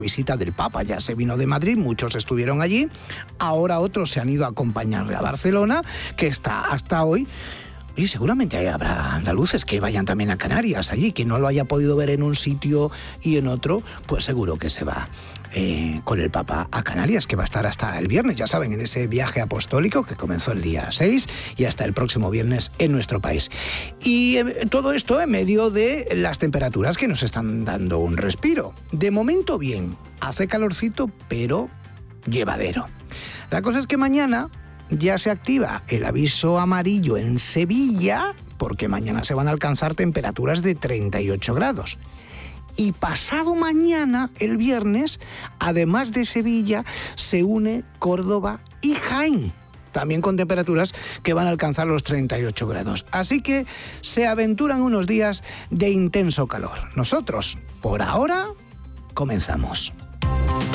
visita del Papa, ya se vino de Madrid, muchos estuvieron allí, ahora otros se han ido a acompañarle a Barcelona, que está hasta hoy. Y seguramente habrá andaluces que vayan también a Canarias allí, quien no lo haya podido ver en un sitio y en otro, pues seguro que se va con el Papa a Canarias, que va a estar hasta el viernes, ya saben, en ese viaje apostólico que comenzó el día 6 y hasta el próximo viernes en nuestro país. Y todo esto en medio de las temperaturas que nos están dando un respiro. De momento bien, hace calorcito, pero llevadero. La cosa es que mañana ya se activa el aviso amarillo en Sevilla, porque mañana se van a alcanzar temperaturas de 38 grados. Y pasado mañana, el viernes, además de Sevilla, se une Córdoba y Jaén, también con temperaturas que van a alcanzar los 38 grados. Así que se aventuran unos días de intenso calor. Nosotros, por ahora, comenzamos.